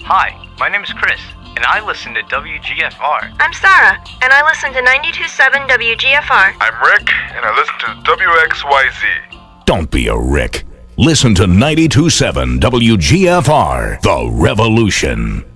Hi, my name is Chris, and I listen to WGFR. I'm Sarah, and I listen to 92.7 WGFR. I'm Rick, and I listen to WXYZ. Don't be a Rick. Listen to 92.7 WGFR, The Revolution.